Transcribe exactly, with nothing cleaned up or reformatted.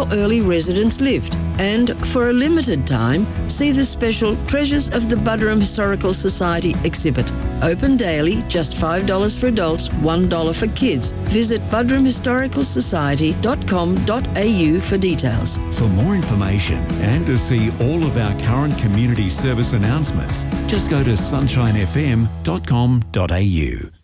early residents lived. And for a limited time, see the special Treasures of the Buderim Historical Society exhibit. Open daily, just five dollars for adults, one dollar for kids. Visit buderim historical society dot com dot a u for details. For more information and to see all of our current community service announcements, just go to sunshine f m dot com dot a u.